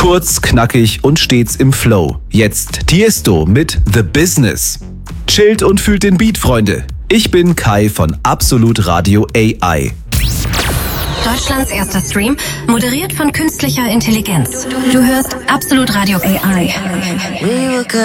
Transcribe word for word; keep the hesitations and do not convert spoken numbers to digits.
Kurz, knackig und stets im Flow. Jetzt Tiesto mit The Business. Chillt und fühlt den Beat, Freunde. Ich bin Kai von Absolut Radio A I. Deutschlands erster Stream, moderiert von künstlicher Intelligenz. Du hörst Absolut Radio A I.